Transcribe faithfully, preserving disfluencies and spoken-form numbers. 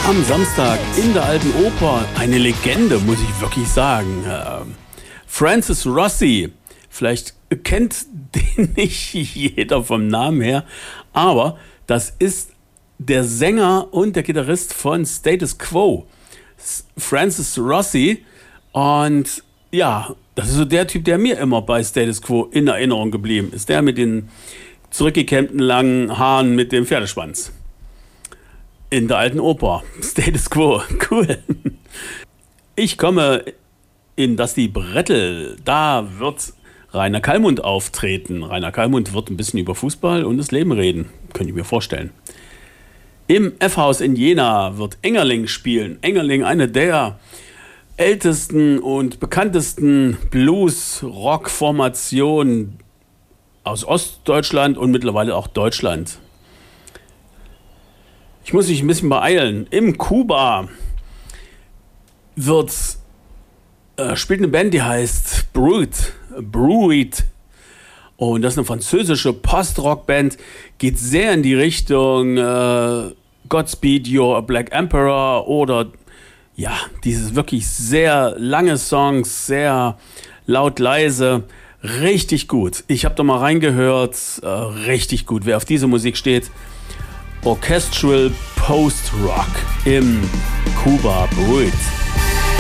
Am Samstag in der Alten Oper eine Legende, muss ich wirklich sagen. Francis Rossi, vielleicht kennt den nicht jeder vom Namen her, aber das ist der Sänger und der Gitarrist von Status Quo, Francis Rossi. Und ja, das ist so der Typ, der mir immer bei Status Quo in Erinnerung geblieben ist. Der mit den zurückgekämmten langen Haaren mit dem Pferdeschwanz. In der Alten Oper. Status Quo. Cool. Ich komme in das die Brettel. Da wird Rainer Kallmund auftreten. Rainer Kallmund wird ein bisschen über Fußball und das Leben reden. Könnte ich mir vorstellen. Im F-Haus in Jena wird Engerling spielen. Engerling, eine der ältesten und bekanntesten Blues-Rock-Formationen aus Ostdeutschland und mittlerweile auch Deutschland. Ich muss mich ein bisschen beeilen. Im Kuba wird, äh, spielt eine Band, die heißt Brut, Bruit. Und das ist eine französische Post-Rock-Band. Geht sehr in die Richtung äh, Godspeed You're a Black Emperor oder ja, dieses wirklich sehr lange Songs, sehr laut, leise. Richtig gut. Ich habe da mal reingehört. Äh, richtig gut. Wer auf diese Musik steht, Orchestral Post-Rock im Kuba Bruit.